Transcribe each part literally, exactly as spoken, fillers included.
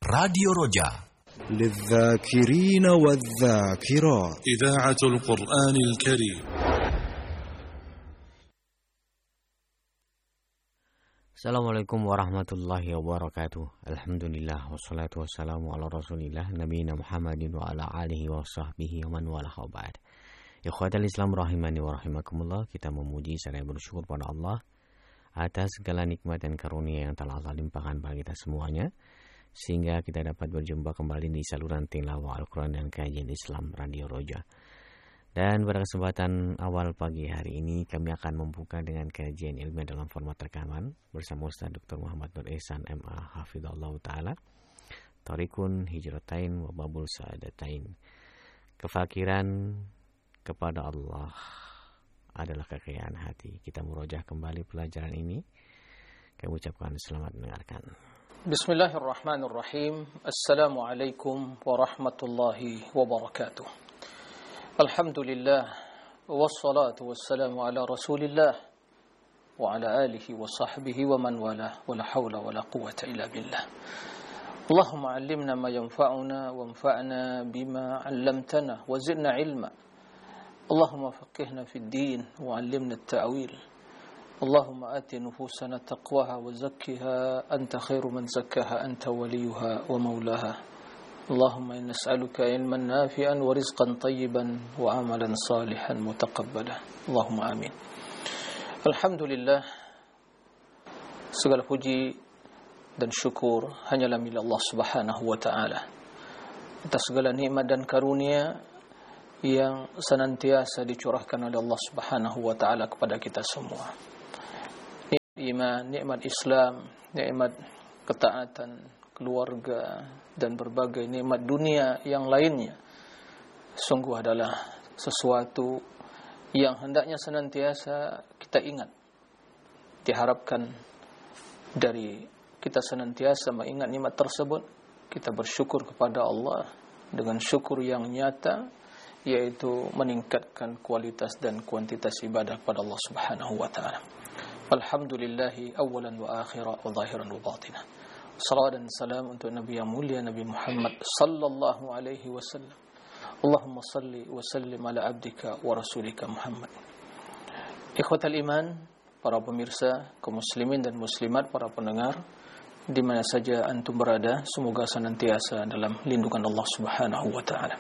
راديو رجاء للذاكرين والذاكرات إذاعة القرآن الكريم. Assalamualaikum warahmatullahi wabarakatuh. Alhamdulillah wassalatu wassalamu ala rasulillah nabiyina Muhammadin wa ala alihi wa sahbihi wa man wala khabar. Ikhwatal Islam rahimani wa rahimakumullah. Kita memuji serta bersyukur pada Allah atas segala nikmat dan karunia yang telah Allah limpahkan bagi kita semuanya, sehingga kita dapat berjumpa kembali di saluran tilawah Al-Quran dan kajian Islam Radio Roja. Dan pada kesempatan awal pagi hari ini kami akan membuka dengan kajian ilmiah dalam format rekaman bersama Ustaz Doktor Muhammad Nur Ihsan M A Hafizahullah Ta'ala, Thariqun Hijratain wa Babul Sa'adatain. Kefakiran kepada Allah adalah kekayaan hati. Kita merojah kembali pelajaran ini. Kami ucapkan selamat mendengarkan. Bismillahirrahmanirrahim. Assalamualaikum warahmatullahi wabarakatuh. Alhamdulillah, wassalatu wassalamu ala rasulillah wa ala alihi wa sahbihi wa man wala, wa la hawla wa la quwwata illa billah. Allahumma allimna ma yanfa'una wa anfa'na bima 'allamtana wa zidna ilma. Allahumma faqihna fid din wa 'allimna at-ta'wil. Allahumma ati nufusana taqwaha wa zakkiha anta khairu man zakkaha anta waliyuha wa maulaha. Allahumma inna nas'aluka ilman nafi'an wa rizqan tayyiban wa amalan salihan mutaqabbala. Allahumma amin. Alhamdulillah, segala puji dan syukur hanyalah milik Allah Subhanahu wa taala atas segala nikmat dan karunia yang senantiasa dicurahkan oleh Allah Subhanahu wa taala kepada kita semua. Nikmat iman, nikmat Islam, nikmat ketaatan, keluarga, dan berbagai nikmat dunia yang lainnya sungguh adalah sesuatu yang hendaknya senantiasa kita ingat. Diharapkan dari kita senantiasa mengingat nikmat tersebut, kita bersyukur kepada Allah dengan syukur yang nyata, yaitu meningkatkan kualitas dan kuantitas ibadah kepada Allah Subhanahu wa taala. Alhamdulillahi awalan wa akhiran wa zahiran wa batinan. Salawat dan salam untuk Nabi yang mulia Nabi Muhammad sallallahu alaihi wasallam. Allahumma salli wa sallim ala abdika wa rasulika Muhammad. Ikhwatal iman, para pemirsa, kaum muslimin dan muslimat, para pendengar di mana saja antum berada, semoga senantiasa dalam lindungan Allah Subhanahu wa taala.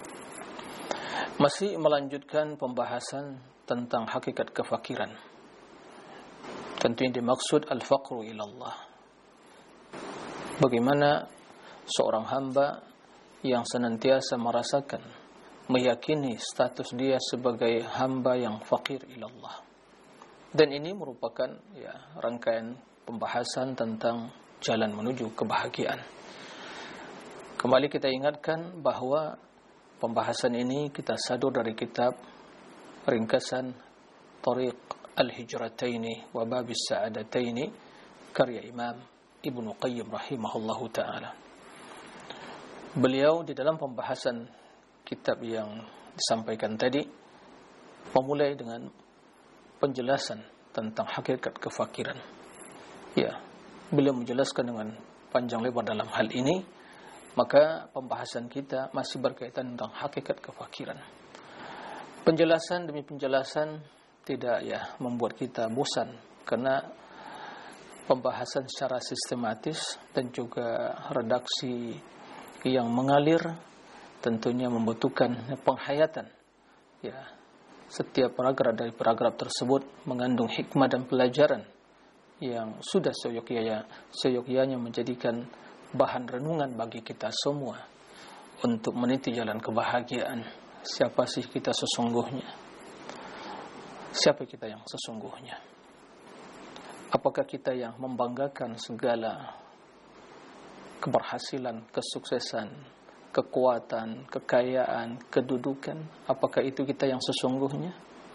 Masih melanjutkan pembahasan tentang hakikat kefakiran. Tentu yang dimaksud al-faqru ila Allah. Bagaimana seorang hamba yang senantiasa merasakan, meyakini status dia sebagai hamba yang fakir ilallah. Dan ini merupakan ya, rangkaian pembahasan tentang jalan menuju kebahagiaan. Kembali kita ingatkan bahwa pembahasan ini kita sadur dari kitab ringkasan Thariq al-Hijrataini wa Babis Sa'adataini karya Imam Ibnu Qayyim rahimahullahu ta'ala. Beliau di dalam pembahasan kitab yang disampaikan tadi memulai dengan penjelasan tentang hakikat kefakiran. Ya, beliau menjelaskan dengan panjang lebar dalam hal ini, maka pembahasan kita masih berkaitan tentang hakikat kefakiran. Penjelasan demi penjelasan tidak ya membuat kita bosan, karena pembahasan secara sistematis dan juga redaksi yang mengalir tentunya membutuhkan penghayatan. Ya, setiap paragraf dari paragraf tersebut mengandung hikmah dan pelajaran yang sudah seyogyanya, seyogyanya menjadikan bahan renungan bagi kita semua untuk meniti jalan kebahagiaan. Siapa sih kita sesungguhnya? Siapa kita yang sesungguhnya? Apakah kita yang membanggakan segala keberhasilan, kesuksesan, kekuatan, kekayaan, kedudukan? Apakah itu kita yang sesungguhnya?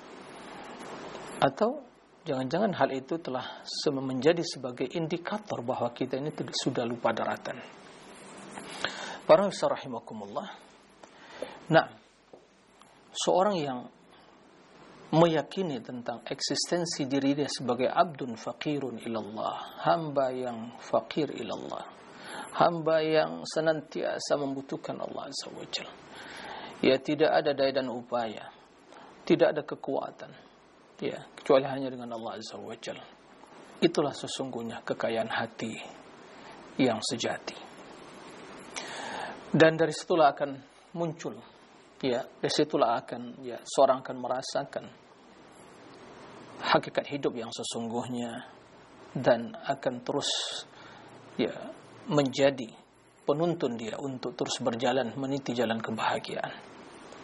Atau jangan-jangan hal itu telah menjadi sebagai indikator bahwa kita ini sudah lupa daratan? Para pemirsa rahimakumullah. Nah, seorang yang meyakini tentang eksistensi diri dia sebagai abdun faqirun ilallah, hamba yang fakir ilallah, hamba yang senantiasa membutuhkan Allah Azza wa Jalla. Ya, tidak ada daya dan upaya, tidak ada kekuatan, ya, kecuali hanya dengan Allah Azza wa Jalla. Itulah sesungguhnya kekayaan hati yang sejati. Dan dari situlah akan muncul, ya, dari situlah akan, ya, seorang akan merasakan hakikat hidup yang sesungguhnya dan akan terus, ya, menjadi penuntun dia untuk terus berjalan meniti jalan kebahagiaan.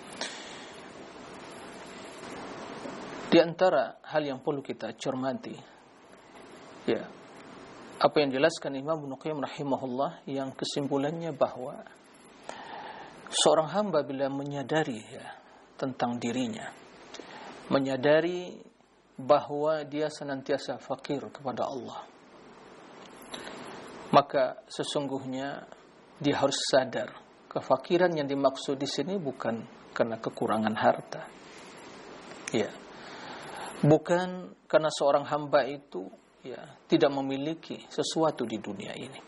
Di antara hal yang perlu kita cermati, ya, apa yang dijelaskan Imam Ibnu Qayyim rahimahullah, yang kesimpulannya bahwa seorang hamba bila menyadari, ya, tentang dirinya, menyadari bahwa dia senantiasa fakir kepada Allah, maka sesungguhnya dia harus sadar kefakiran yang dimaksud di sini bukan karena kekurangan harta, ya, bukan karena seorang hamba itu, ya, tidak memiliki sesuatu di dunia ini,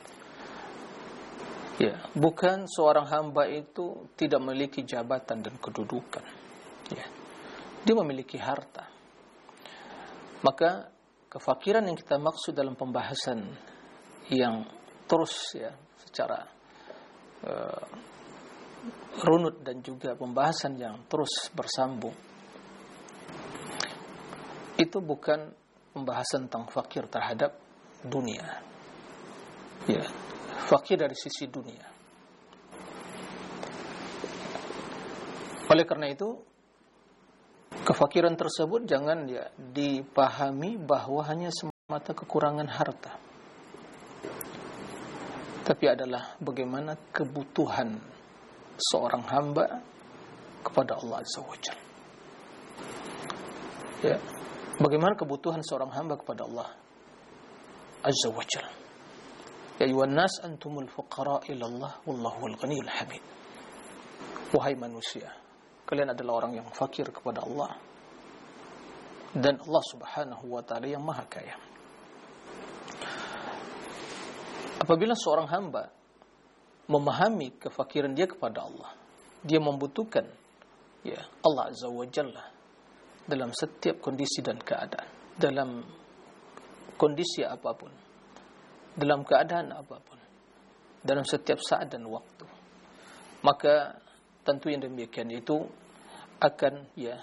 ya, bukan seorang hamba itu tidak memiliki jabatan dan kedudukan, ya, dia memiliki harta. Maka kefakiran yang kita maksud dalam pembahasan yang terus, ya, secara uh, runut dan juga pembahasan yang terus bersambung, itu bukan pembahasan tentang fakir terhadap dunia, ya, fakir dari sisi dunia. Oleh karena itu, kefakiran tersebut jangan, ya, dipahami bahwa hanya semata kekurangan harta, tapi adalah bagaimana kebutuhan seorang hamba kepada Allah Azza wa Jalla. Ya, bagaimana kebutuhan seorang hamba kepada Allah Azza wa Jalla. Ya ayuhan nas antumul fuqara ila Allah wallahu al-ghaniyyul hamid. Wahai manusia, kalian adalah orang yang fakir kepada Allah, dan Allah Subhanahu wa taala yang maha kaya. Apabila seorang hamba memahami kefakiran dia kepada Allah, dia membutuhkan, ya, Allah Azza wa Jalla dalam setiap kondisi dan keadaan, dalam kondisi apapun, dalam keadaan apapun, dalam setiap saat dan waktu, maka tentu yang demikian itu akan, ya,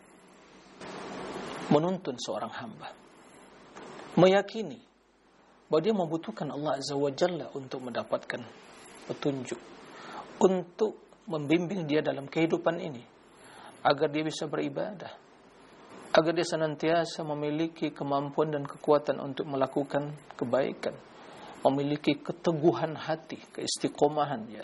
menuntun seorang hamba meyakini bahwa dia membutuhkan Allah Azza wa Jalla untuk mendapatkan petunjuk, untuk membimbing dia dalam kehidupan ini, agar dia bisa beribadah, agar dia senantiasa memiliki kemampuan dan kekuatan untuk melakukan kebaikan, memiliki keteguhan hati, keistiqomahan, ya,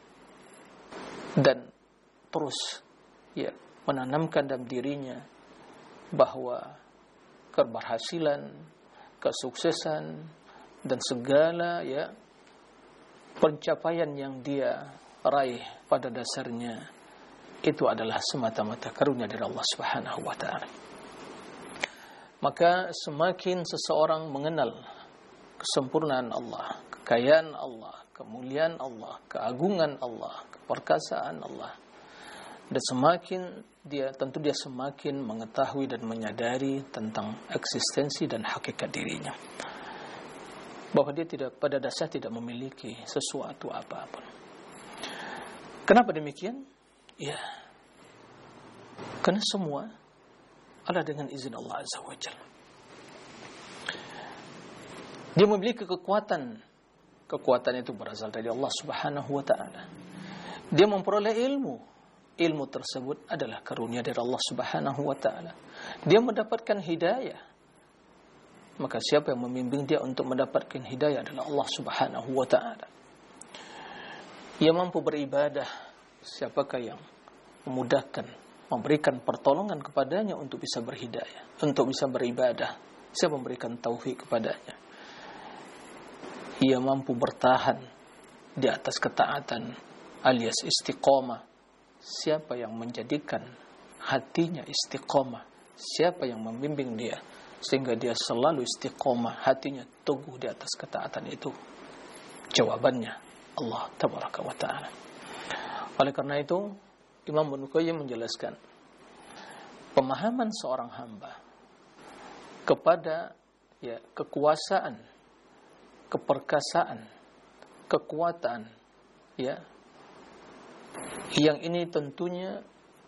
dan terus, ya, menanamkan dalam dirinya bahwa keberhasilan, kesuksesan, dan segala, ya, pencapaian yang dia raih pada dasarnya itu adalah semata-mata karunia dari Allah Subhanahu wa taala. Maka semakin seseorang mengenal kesempurnaan Allah, kekayaan Allah, kemuliaan Allah, keagungan Allah, keperkasaan Allah, dan semakin dia, tentu dia semakin mengetahui dan menyadari tentang eksistensi dan hakikat dirinya, bahwa dia tidak, pada dasar tidak memiliki sesuatu apapun. Kenapa demikian? Ya, karena semua adalah dengan izin Allah Azza wa Jalla. Dia memiliki kekuatan. Kekuatan itu berasal dari Allah Subhanahu wa taala. Dia memperoleh ilmu. Ilmu tersebut adalah karunia dari Allah Subhanahu wa taala. Dia mendapatkan hidayah. Maka siapa yang membimbing dia untuk mendapatkan hidayah adalah Allah Subhanahu wa taala. Ia mampu beribadah, siapakah yang memudahkan, memberikan pertolongan kepadanya untuk bisa berhidayah, untuk bisa beribadah, siapa memberikan taufik kepadanya. Ia mampu bertahan di atas ketaatan alias istiqomah, siapa yang menjadikan hatinya istiqomah, siapa yang membimbing dia sehingga dia selalu istiqomah, hatinya teguh di atas ketaatan itu. Jawabannya Allah tabaraka wa ta'ala. Oleh karena itu Imam Ibnu Qayyim menjelaskan pemahaman seorang hamba kepada ya kekuasaan, keperkasaan, kekuatan ya yang ini tentunya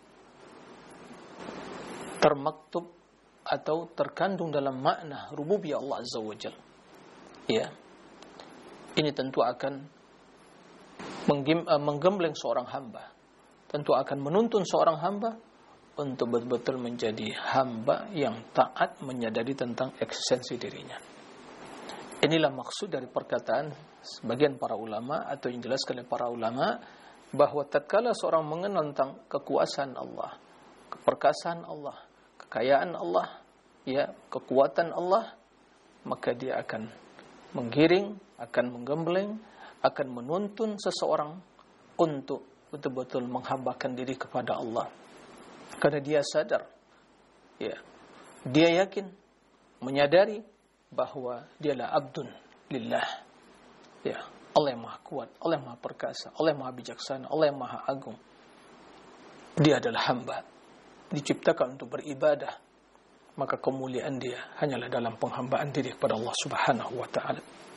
termaktub atau terkandung dalam makna rububiyah Allah Azza wa Jalla. Ya. Ini tentu akan menggembleng seorang hamba. Tentu akan menuntun seorang hamba untuk betul-betul menjadi hamba yang taat, menyadari tentang eksistensi dirinya. Inilah maksud dari perkataan sebagian para ulama atau yang dijelaskan oleh para ulama bahwa tatkala seorang mengenal tentang kekuasaan Allah, keperkasaan Allah, kekayaan Allah, ya, kekuatan Allah, maka dia akan menggiring, akan menggembleng, akan menuntun seseorang untuk betul-betul menghambakan diri kepada Allah. Karena dia sadar, ya, dia yakin, menyadari bahwa dialah abdun lillah. Ya, Allah yang maha kuat, Allah yang maha perkasa, Allah yang maha bijaksana, Allah yang maha agung. Dia adalah hamba, diciptakan untuk beribadah. Maka kemuliaan dia hanyalah dalam penghambaan diri kepada Allah Subhanahu wa ta'ala.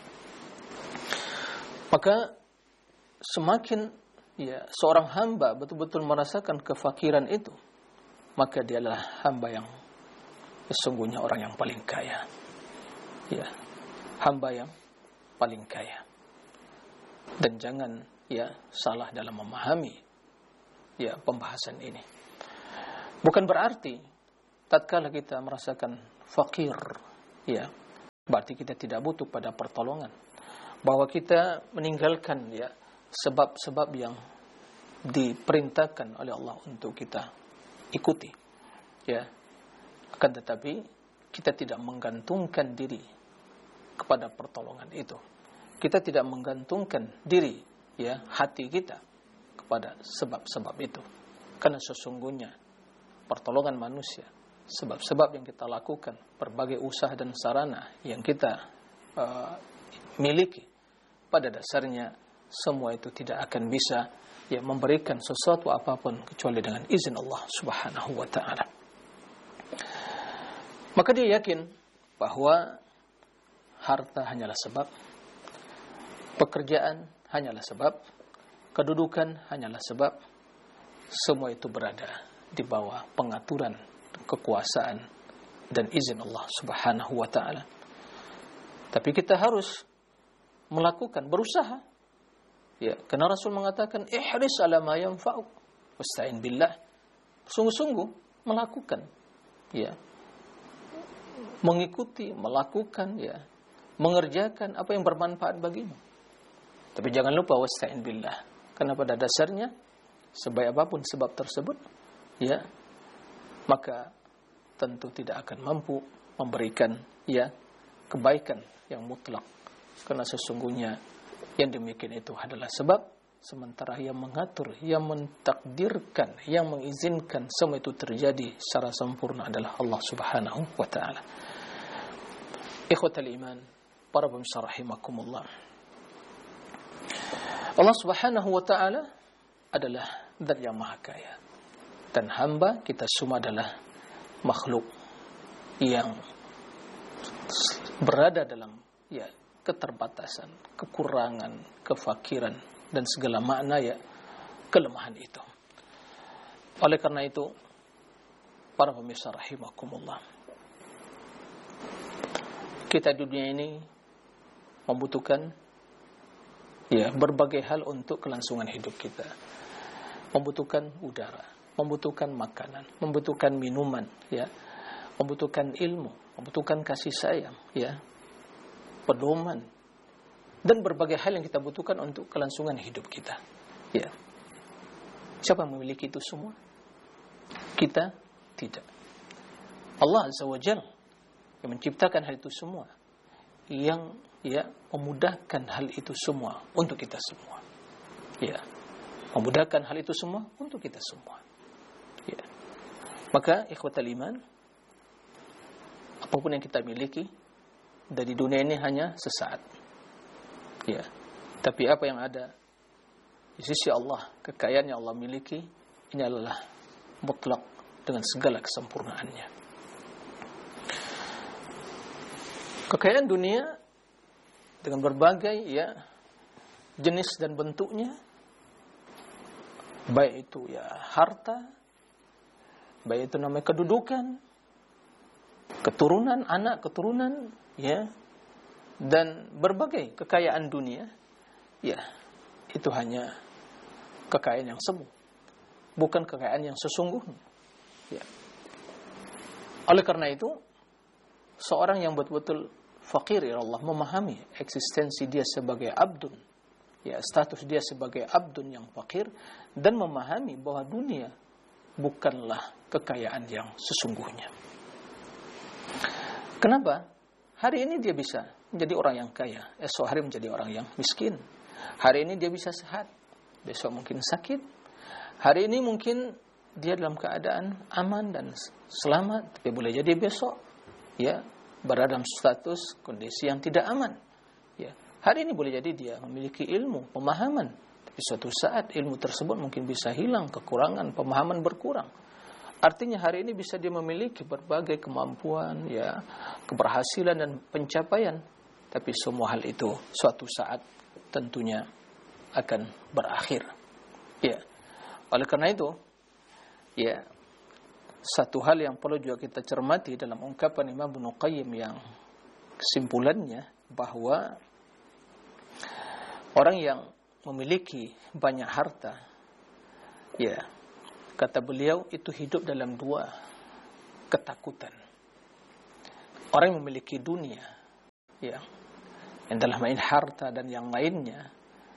Maka semakin ya seorang hamba betul-betul merasakan kefakiran itu, maka dia adalah hamba yang sesungguhnya orang yang paling kaya. Ya, hamba yang paling kaya. Dan jangan ya salah dalam memahami ya pembahasan ini. Bukan berarti tatkala kita merasakan fakir, ya, berarti kita tidak butuh pada pertolongan. Bahwa kita meninggalkan ya sebab-sebab yang diperintahkan oleh Allah untuk kita ikuti. Ya. Akan tetapi kita tidak menggantungkan diri kepada pertolongan itu. Kita tidak menggantungkan diri ya hati kita kepada sebab-sebab itu. Karena sesungguhnya pertolongan manusia, sebab-sebab yang kita lakukan, berbagai usaha dan sarana yang kita uh, miliki, pada dasarnya semua itu tidak akan bisa ya memberikan sesuatu apapun kecuali dengan izin Allah Subhanahu wa ta'ala. Maka dia yakin bahwa harta hanyalah sebab, pekerjaan hanyalah sebab, kedudukan hanyalah sebab, semua itu berada di bawah pengaturan, kekuasaan dan izin Allah Subhanahu wa ta'ala. Tapi kita harus melakukan, berusaha. Ya, karena Rasul mengatakan ihris ala ma yanfa'uk wasta'in billah. Sungguh-sungguh melakukan, ya. Mengikuti, melakukan, ya, mengerjakan apa yang bermanfaat bagimu. Tapi jangan lupa wasta'in billah. Karena pada dasarnya sebaik apapun sebab tersebut, ya, maka tentu tidak akan mampu memberikan ya kebaikan yang mutlak. Karena sesungguhnya yang demikian itu adalah sebab, sementara yang mengatur, yang mentakdirkan, yang mengizinkan semua itu terjadi secara sempurna adalah Allah Subhanahu wa ta'ala. Ikhwatal iman, para pemirsa rahimakumullah. Allah Subhanahu wa ta'ala adalah zat yang maha kaya. Dan hamba kita semua adalah makhluk yang berada dalam ya keterbatasan, kekurangan, kefakiran dan segala makna ya kelemahan itu. Oleh karena itu, para pemirsa rahimakumullah, kita di dunia ini membutuhkan ya berbagai hal untuk kelangsungan hidup kita. Membutuhkan udara, membutuhkan makanan, membutuhkan minuman, ya, membutuhkan ilmu, membutuhkan kasih sayang, ya, pedoman, dan berbagai hal yang kita butuhkan untuk kelangsungan hidup kita. Ya. Siapa yang memiliki itu semua? Kita tidak. Allah Azza wa Jalla yang menciptakan hal itu semua, yang ya memudahkan hal itu semua untuk kita semua. Ya. Memudahkan hal itu semua untuk kita semua. Ya. Maka ikhwatal iman, apapun yang kita miliki dari dunia ini hanya sesaat. Ya. Tapi apa yang ada di sisi Allah, kekayaan yang Allah miliki, ini adalah mutlak dengan segala kesempurnaannya. Kekayaan dunia dengan berbagai ya jenis dan bentuknya, baik itu ya harta, baik itu namanya kedudukan, keturunan, anak keturunan, ya, dan berbagai kekayaan dunia, ya, itu hanya kekayaan yang semu, bukan kekayaan yang sesungguhnya. Ya. Oleh karena itu, seorang yang betul-betul fakir ya Allah, memahami eksistensi dia sebagai abdun, ya, status dia sebagai abdun yang fakir, dan memahami bahwa dunia bukanlah kekayaan yang sesungguhnya. Kenapa? Hari ini dia bisa menjadi orang yang kaya, esok hari menjadi orang yang miskin. Hari ini dia bisa sehat, besok mungkin sakit. Hari ini mungkin dia dalam keadaan aman dan selamat, tapi boleh jadi besok ya berada dalam status kondisi yang tidak aman. Ya, hari ini boleh jadi dia memiliki ilmu, pemahaman, tapi suatu saat ilmu tersebut mungkin bisa hilang, kekurangan, pemahaman berkurang. Artinya hari ini bisa dia memiliki berbagai kemampuan, ya, keberhasilan dan pencapaian, tapi semua hal itu suatu saat tentunya akan berakhir. Ya, oleh karena itu, ya, satu hal yang perlu juga kita cermati dalam ungkapan Imam Ibnu Qayyim yang kesimpulannya bahwa orang yang memiliki banyak harta, ya, kata beliau itu hidup dalam dua ketakutan. Orang yang memiliki dunia, ya, yang dalam main harta dan yang lainnya,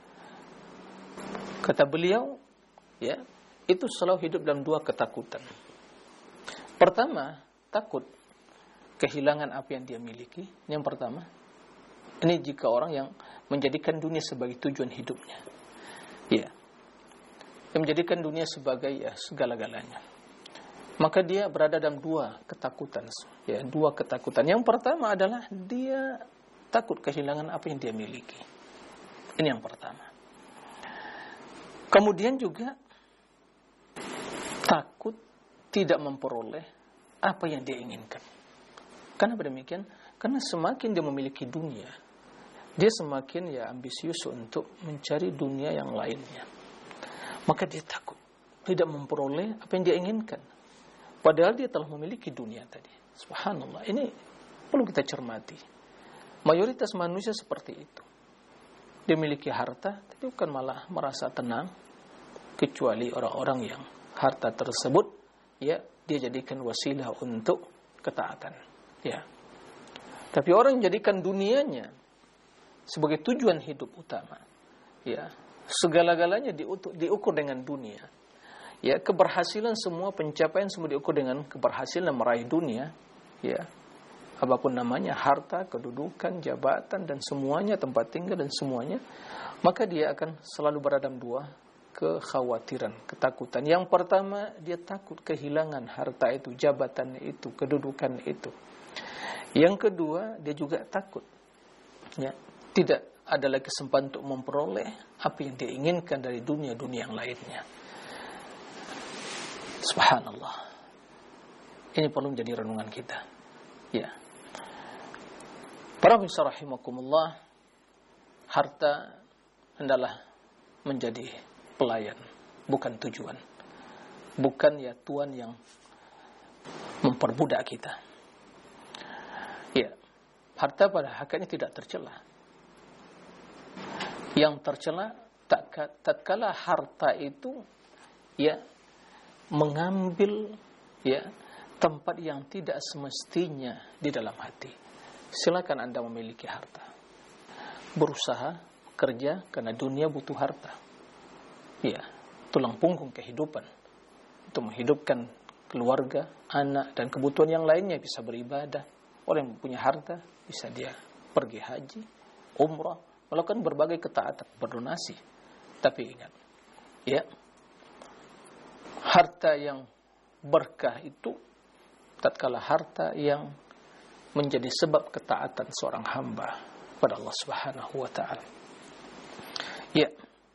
kata beliau, ya, itu selalu hidup dalam dua ketakutan. Pertama, takut kehilangan apa yang dia miliki. Yang pertama, ini jika orang yang menjadikan dunia sebagai tujuan hidupnya, ya, yang menjadikan dunia sebagai ya segala-galanya, maka dia berada dalam dua ketakutan, ya, dua ketakutan. Yang pertama adalah dia takut kehilangan apa yang dia miliki. Ini yang pertama. Kemudian juga takut tidak memperoleh apa yang dia inginkan. Kenapa demikian? Karena semakin dia memiliki dunia, dia semakin ya ambisius untuk mencari dunia yang lainnya. Maka dia takut tidak memperoleh apa yang dia inginkan. Padahal dia telah memiliki dunia tadi. Subhanallah, ini perlu kita cermati. Mayoritas manusia seperti itu. Dia memiliki harta, tapi bukan malah merasa tenang, kecuali orang-orang yang harta tersebut, ya, dia jadikan wasilah untuk ketaatan, ya. Tapi orang yang jadikan dunianya sebagai tujuan hidup utama, ya, segala-galanya diukur, diukur dengan dunia, ya, keberhasilan semua, pencapaian semua diukur dengan keberhasilan meraih dunia, ya, apapun namanya, harta, kedudukan, jabatan, dan semuanya, tempat tinggal dan semuanya, maka dia akan selalu berada dalam dua kekhawatiran, ketakutan. Yang pertama, dia takut kehilangan harta itu, jabatan itu, kedudukan itu. Yang kedua, dia juga takut, ya, tidak ada lagi kesempatan untuk memperoleh apa yang dia inginkan dari dunia-dunia yang lainnya. Subhanallah. Ini perlu menjadi renungan kita. Ya. Para pemirsa rahimakumullah, harta hendaklah menjadi pelayan, bukan tujuan. Bukan ya tuan yang memperbudak kita. Ya, harta pada hakikatnya tidak tercela. Yang tercela tatkala harta itu ya mengambil ya tempat yang tidak semestinya di dalam hati. Silakan Anda memiliki harta, berusaha kerja karena dunia butuh harta. Ya, tulang punggung kehidupan untuk menghidupkan keluarga, anak, dan kebutuhan yang lainnya, bisa beribadah. Orang yang punya harta bisa dia pergi haji, umrah, melakukan berbagai ketaatan, berdonasi. Tapi ingat, ya, harta yang berkah itu tatkala harta yang menjadi sebab ketaatan seorang hamba pada Allah Subhanahu wa taala. Ya,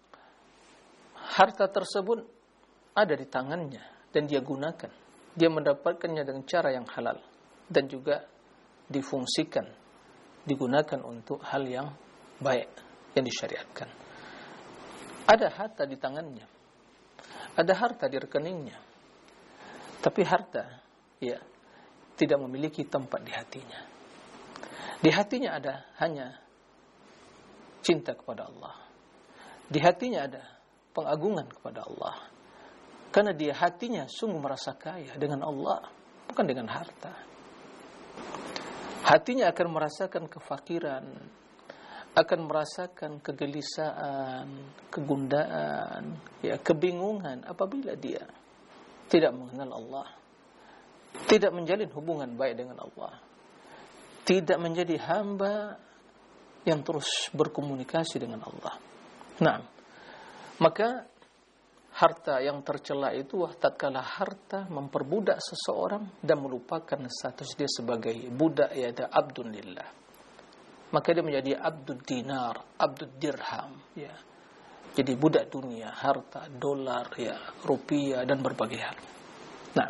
harta tersebut ada di tangannya dan dia gunakan. Dia mendapatkannya dengan cara yang halal dan juga difungsikan, digunakan untuk hal yang baik yang disyariatkan. Ada harta di tangannya, ada harta di rekeningnya, tapi harta ya tidak memiliki tempat di hatinya. Di hatinya ada hanya cinta kepada Allah. Di hatinya ada pengagungan kepada Allah. Karena dia hatinya sungguh merasa kaya dengan Allah, bukan dengan harta. Hatinya akan merasakan kefakiran, akan merasakan kegelisahan, kegundaan, ya, kebingungan apabila dia tidak mengenal Allah, tidak menjalin hubungan baik dengan Allah, tidak menjadi hamba yang terus berkomunikasi dengan Allah. Nah, maka harta yang tercela itu tatkala harta memperbudak seseorang dan melupakan status dia sebagai budak, yaitu abdun lillah. Maka dia menjadi abdul dinar, abdul dirham, ya. Jadi budak dunia, harta, dolar, ya, rupiah dan berbagai hal. Nah,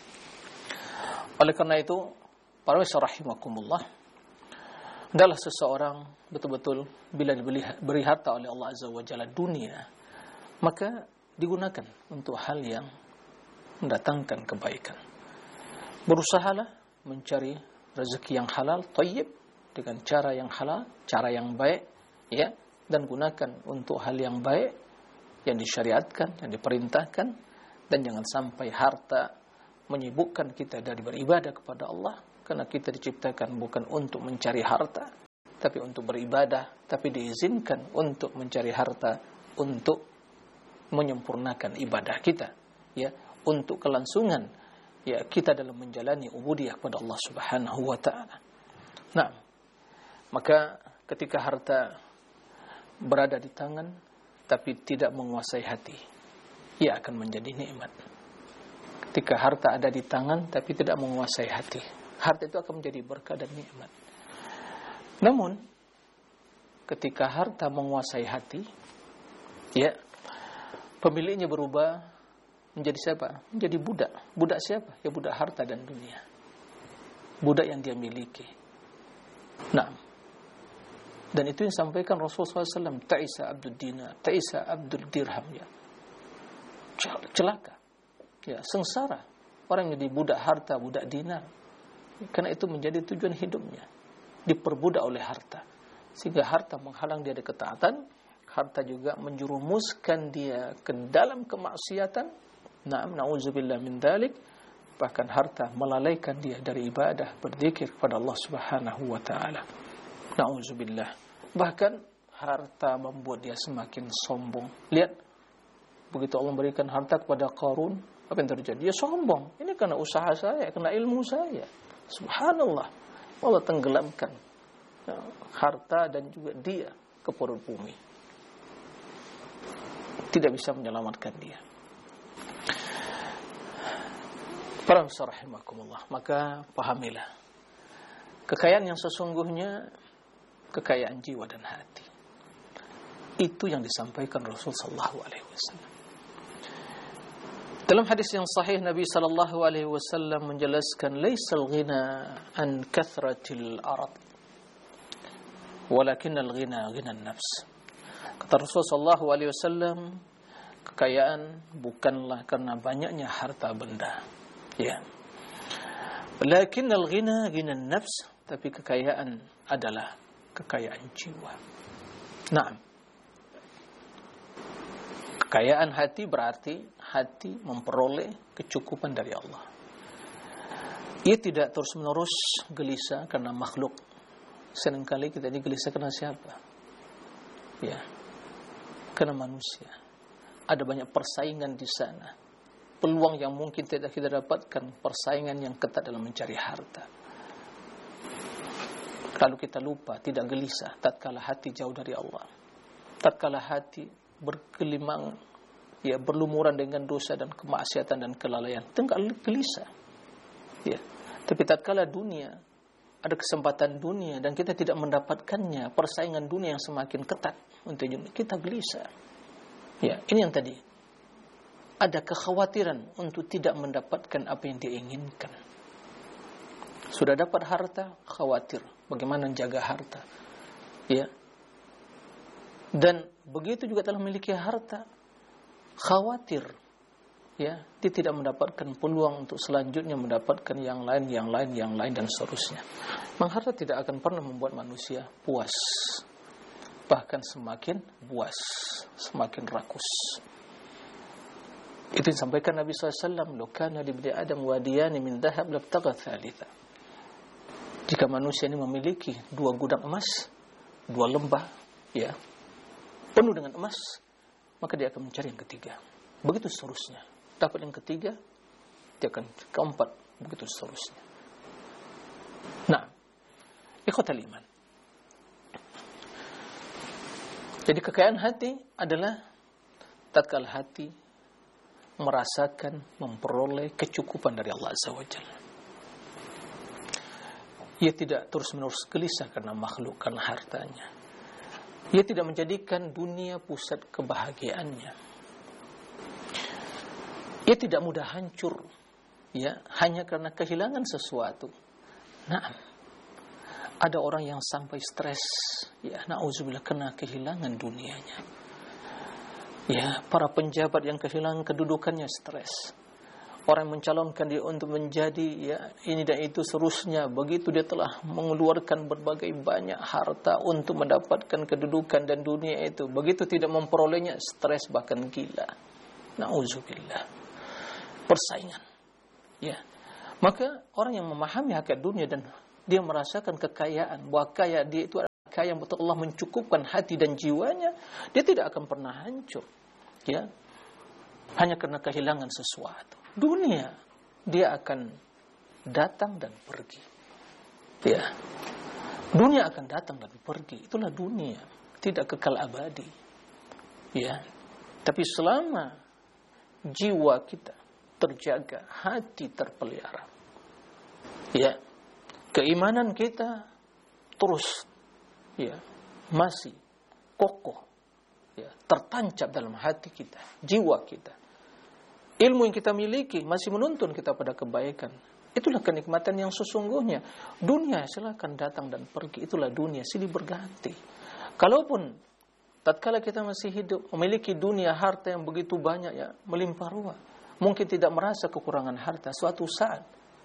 oleh karena itu, para ulama rahimakumullah, adalah seseorang betul-betul bila diberi harta oleh Allah Azza wa Jalla dunia, maka digunakan untuk hal yang mendatangkan kebaikan. Berusahalah mencari rezeki yang halal, thayyib, dengan cara yang halal, cara yang baik, ya, dan gunakan untuk hal yang baik yang disyariatkan, yang diperintahkan, dan jangan sampai harta menyibukkan kita dari beribadah kepada Allah, karena kita diciptakan bukan untuk mencari harta, tapi untuk beribadah, tapi diizinkan untuk mencari harta untuk menyempurnakan ibadah kita, ya, untuk kelangsungan ya kita dalam menjalani ubudiyah kepada Allah Subhanahu wa taala. Nah, maka ketika harta berada di tangan tapi tidak menguasai hati, ia akan menjadi nikmat. Ketika harta ada di tangan tapi tidak menguasai hati, harta itu akan menjadi berkah dan nikmat. Namun ketika harta menguasai hati, ya, pemiliknya berubah menjadi siapa? Menjadi budak. Budak siapa? Ya budak harta dan dunia. Budak yang dia miliki. Nah, dan itu yang disampaikan Rasulullah shallallahu alaihi wasallam, ta'isa abdul dinar, ta'isa abdul dirham, ya. Celaka, ya, sengsara orang yang jadi budak harta, budak dinar. Karena itu menjadi tujuan hidupnya, diperbudak oleh harta, sehingga harta menghalang dia dari ketaatan. Harta juga menjerumuskan dia ke dalam kemaksiatan. Na'am, na'udzubillah min dzalik. Bahkan harta melalaikan dia dari ibadah, berzikir kepada Allah Subhanahu wa taala. Na'udzubillah. Bahkan harta membuat dia semakin sombong. Lihat, begitu Allah memberikan harta kepada Qarun, apa yang terjadi? Dia sombong. Ini karena usaha saya, karena ilmu saya. Subhanallah. Allah tenggelamkan harta dan juga dia ke perut bumi. Tidak bisa menyelamatkan dia. Para rahimakumullah, maka pahamilah, kekayaan yang sesungguhnya kekayaan jiwa dan hati. Itu yang disampaikan Rasul sallallahu alaihi wasallam. Dalam hadis yang sahih, Nabi sallallahu alaihi wasallam menjelaskan, laisal ghina an kathratil arad, walakinnal ghina ghina an-nafs. Kata Rasulullah sallallahu alaihi wasallam, kekayaan bukanlah karena banyaknya harta benda, ya. Lakinnal ghina ghina an-nafs, tapi kekayaan adalah kekayaan jiwa. Nah, kekayaan hati berarti hati memperoleh kecukupan dari Allah. Ia tidak terus-menerus gelisah karena makhluk. Seringkali kita ini gelisah karena siapa? Ya, karena manusia. Ada banyak persaingan di sana. Peluang yang mungkin tidak kita dapatkan, persaingan yang ketat dalam mencari harta. Kalau kita lupa, tidak gelisah tatkala hati jauh dari Allah, tatkala hati bergelimang, ya, berlumuran dengan dosa dan kemaksiatan dan kelalaian, itu enggak gelisah, ya. Tapi tatkala dunia ada kesempatan dunia dan kita tidak mendapatkannya, persaingan dunia yang semakin ketat untuk kita gelisah. Ya, ini yang tadi. Ada kekhawatiran untuk tidak mendapatkan apa yang dia inginkan. Sudah dapat harta, khawatir bagaimana menjaga harta. Ya. Dan begitu juga telah memiliki harta, khawatir, ya, dia tidak mendapatkan peluang untuk selanjutnya mendapatkan yang lain, yang lain, yang lain, dan seterusnya. Memang harta tidak akan pernah membuat manusia puas, bahkan semakin buas, semakin rakus. Itu disampaikan Nabi sallallahu alaihi wasallam, "Law kana li ibni Adam wadiyani min dhahab labtagha thalitha." Jika manusia ini memiliki dua gudang emas, dua lembah, ya, penuh dengan emas, maka dia akan mencari yang ketiga. Begitu seterusnya. Dapat yang ketiga, dia akan keempat, begitu seterusnya. Nah, ikhwatal iman. Jadi kekayaan hati adalah tatkala hati merasakan, memperoleh kecukupan dari Allah Azza wa Jalla. Ia tidak terus-menerus gelisah karena makhluk, karena hartanya. Ia tidak menjadikan dunia pusat kebahagiaannya. Ia tidak mudah hancur, ya, hanya karena kehilangan sesuatu. Nah, ada orang yang sampai stres, ya, na'udzubillah, kena kehilangan dunianya. Ya, para penjabat yang kehilangan kedudukannya stres. Orang yang mencalonkan dia untuk menjadi, ya, ini dan itu seterusnya, begitu dia telah mengeluarkan berbagai banyak harta untuk mendapatkan kedudukan dan dunia itu, begitu tidak memperolehnya, stres bahkan gila. Na'udzubillah. Persaingan. Ya. Maka orang yang memahami hakikat dunia dan dia merasakan kekayaan, bahwa kaya dia itu adalah kaya yang betul Allah mencukupkan hati dan jiwanya, dia tidak akan pernah hancur. Ya. Hanya karena kehilangan sesuatu. Dunia, dia akan datang dan pergi. Ya. Dunia akan datang dan pergi. Itulah dunia. Tidak kekal abadi. Ya. Tapi selama jiwa kita terjaga, hati terpelihara, ya, keimanan kita terus, ya, masih kokoh, ya, tertancap dalam hati kita, jiwa kita. Ilmu yang kita miliki masih menuntun kita pada kebaikan. Itulah kenikmatan yang sesungguhnya. Dunia silakan datang dan pergi. Itulah dunia, silih berganti. Kalaupun tatkala kita masih hidup memiliki dunia, harta yang begitu banyak, ya, melimpah ruah, mungkin tidak merasa kekurangan harta. Suatu saat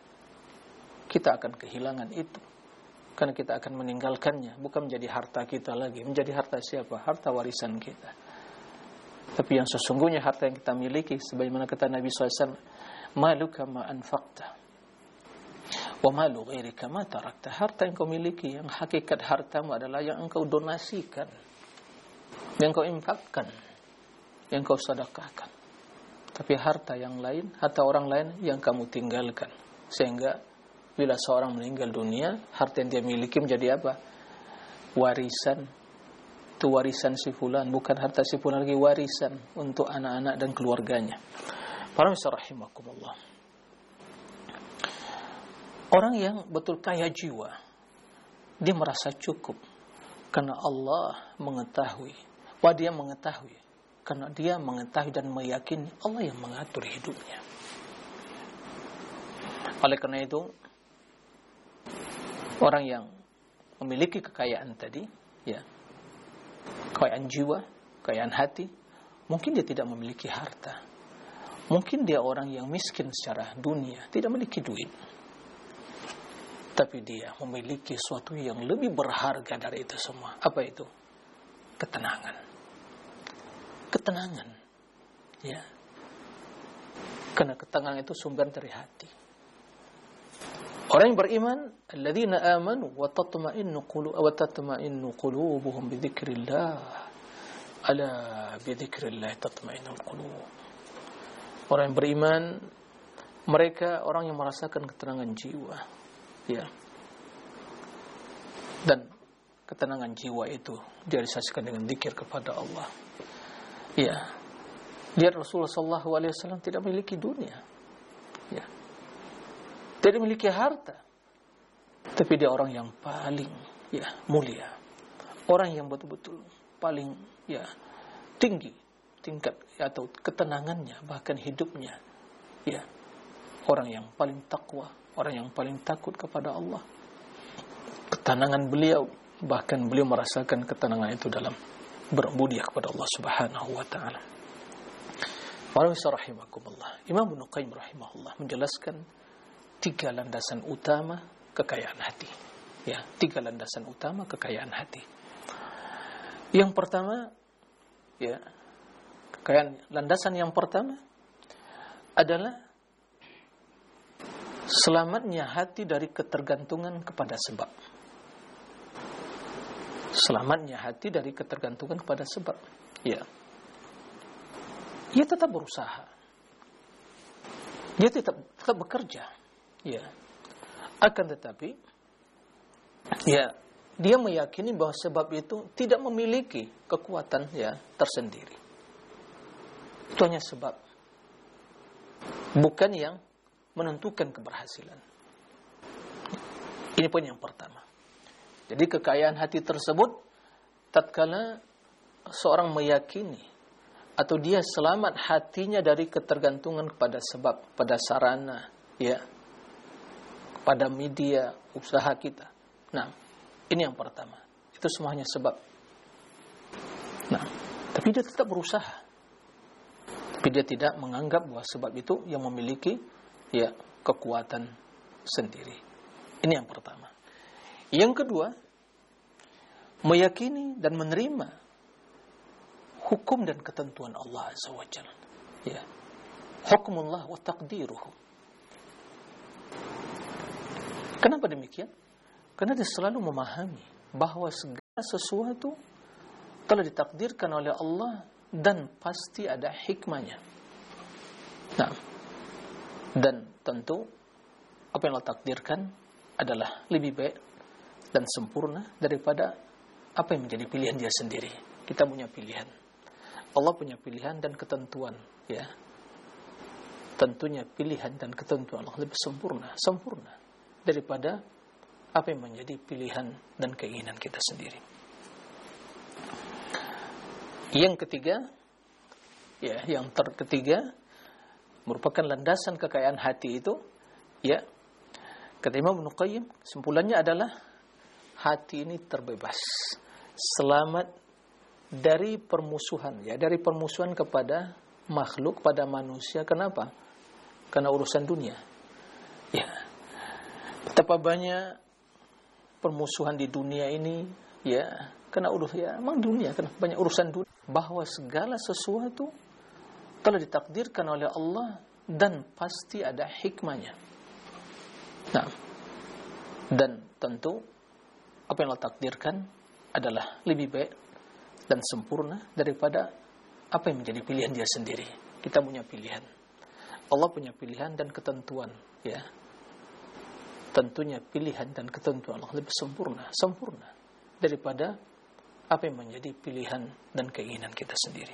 kita akan kehilangan itu, karena kita akan meninggalkannya. Bukan menjadi harta kita lagi. Menjadi harta siapa? Harta warisan kita. Tapi yang sesungguhnya harta yang kita miliki, sebagaimana kata Nabi shallallahu alaihi wasallam, "Maluka ma anfaqta, wa malu ghairika ma tarakta." Harta yang kau miliki, yang hakikat hartamu adalah yang engkau donasikan, yang kau infakkan, yang kau sedekahkan. Tapi harta yang lain, harta orang lain yang kamu tinggalkan. Sehingga bila seorang meninggal dunia, harta yang dia miliki menjadi apa? Warisan. Itu warisan si fulan, bukan harta si fulan lagi, warisan untuk anak-anak dan keluarganya. Para misal rahimakumullah. Orang yang betul kaya jiwa, dia merasa cukup karena Allah mengetahui, wah dia mengetahui, karena dia mengetahui dan meyakini Allah yang mengatur hidupnya. Oleh karena itu, orang yang memiliki kekayaan tadi, ya, kekayaan jiwa, kekayaan hati, mungkin dia tidak memiliki harta. Mungkin dia orang yang miskin secara dunia, tidak memiliki duit. Tapi dia memiliki sesuatu yang lebih berharga dari itu semua. Apa itu? Ketenangan. Ketenangan. Ya. Karena ketenangan itu sumber dari hati. Orang yang beriman, alladzina amanu wa tatma'innu qulu wa tatma'innu qulubuhum bi dzikrillah. Ala bi dzikrillah tatma'innul qulub. Orang yang beriman, mereka orang yang merasakan ketenangan jiwa, ya. Dan ketenangan jiwa itu direalisasikan dengan zikir kepada Allah. Ya. Lihat Rasulullah sallallahu alaihi wasallam tidak memiliki dunia. Ya. Tidak memiliki harta. tapi dia orang yang paling ya mulia, orang yang betul-betul paling ya tinggi tingkat ya, atau ketenangannya, bahkan hidupnya ya orang yang paling takwa, orang yang paling takut kepada Allah. Ketenangan beliau, bahkan beliau merasakan ketenangan itu dalam berbudi kepada Allah Subhanahu wa taala. Para rahimakumullah, Imam Ibnu Qayyim rahimahullah menjelaskan tiga landasan utama kekayaan hati. Ya, tiga landasan utama kekayaan hati. Yang pertama, ya, kekayaan landasan yang pertama adalah selamatnya hati dari ketergantungan kepada sebab. Selamatnya hati dari ketergantungan kepada sebab. Ya. Dia tetap berusaha. Dia tetap tetap bekerja. Ya. Akan tetapi ya, dia meyakini bahwa sebab itu tidak memiliki kekuatan ya tersendiri. Itu hanya sebab, bukan yang menentukan keberhasilan. Ini poin yang pertama. Jadi kekayaan hati tersebut tatkala seorang meyakini atau dia selamat hatinya dari ketergantungan kepada sebab, pada sarana, ya, pada media usaha kita. Nah, ini yang pertama. Itu semuanya sebab. Nah, tapi dia tetap berusaha. Tapi dia tidak menganggap bahwa sebab itu yang memiliki ya kekuatan sendiri. Ini yang pertama. Yang kedua, meyakini dan menerima hukum dan ketentuan Allah Azza wa Jalla. Ya. Hukmullah wa taqdiruhu. Kenapa demikian? Karena dia selalu memahami bahwa segala sesuatu telah ditakdirkan oleh Allah dan pasti ada hikmahnya. Nah, dan tentu apa yang Allah takdirkan adalah lebih baik dan sempurna daripada apa yang menjadi pilihan dia sendiri. Kita punya pilihan. Allah punya pilihan dan ketentuan, ya. Tentunya pilihan dan ketentuan Allah lebih sempurna, sempurna daripada apa yang menjadi pilihan dan keinginan kita sendiri. Yang ketiga, ya, yang terketiga merupakan landasan kekayaan hati itu, ya. Kata Imam Ibnu Qayyim, kesimpulannya adalah hati ini terbebas, selamat dari permusuhan, ya, dari permusuhan kepada makhluk, pada manusia. Kenapa? Karena urusan dunia. Ya. Betapa banyak permusuhan di dunia ini, ya, karena urusan, ya, emang dunia, karena banyak urusan dunia. Bahwa segala sesuatu telah ditakdirkan oleh Allah dan pasti ada hikmahnya. Nah, dan tentu apa yang Allah takdirkan adalah lebih baik dan sempurna daripada apa yang menjadi pilihan dia sendiri. Kita punya pilihan. Allah punya pilihan dan ketentuan, ya. Tentunya pilihan dan ketentuan Allah lebih sempurna, sempurna daripada apa yang menjadi pilihan dan keinginan kita sendiri.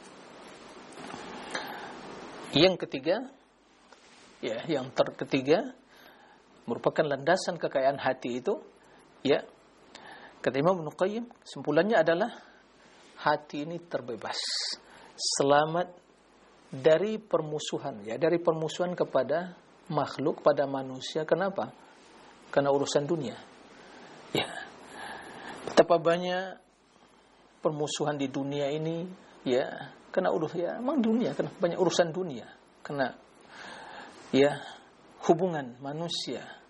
Yang ketiga, ya, yang terketiga merupakan landasan kekayaan hati itu, ya. Kata Imam Ibnu Qayyim, kesimpulannya adalah hati ini terbebas, selamat dari permusuhan, ya, dari permusuhan kepada makhluk, pada manusia. Kenapa? Karena urusan dunia. Ya. Betapa banyak permusuhan di dunia ini, ya, karena urusan, ya, emang dunia, karena banyak urusan dunia. Karena ya hubungan manusia